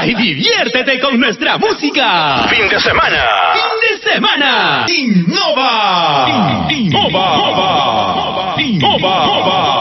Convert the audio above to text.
y diviértete con nuestra música. Fin de semana. Fin de semana. Innova. Innova. Innova.